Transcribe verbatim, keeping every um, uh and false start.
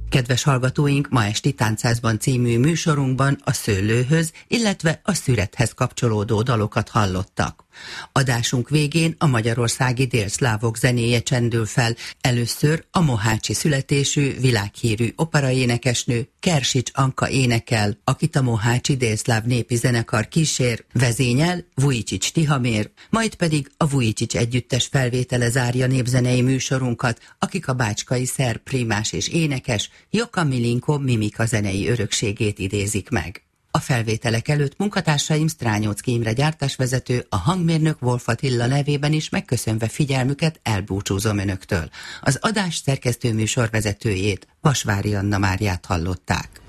Kedves hallgatóink, ma esti Tánchászban című műsorunkban a szőlőhöz, illetve a szürethez kapcsolódó dalokat hallottak. Adásunk végén a magyarországi délszlávok zenéje csendül fel. Először a mohácsi születésű, világhírű operaénekesnő Kersics Anka énekel, akit a mohácsi délszláv népi zenekar kísér, vezényel Vujicic Tihamér, majd pedig a Vujicic együttes felvétele zárja népzenei műsorunkat, akik a bácskai szerb prímás és énekes Joka Milinko Mimika zenei örökségét idézik meg. A felvételek előtt munkatársaim Strányóczky Imre gyártásvezető, a hangmérnök Wolf Attila nevében is megköszönve figyelmüket elbúcsúzom önöktől. Az adás szerkesztő műsorvezetőjét, Vasvári Anna Máriát hallották.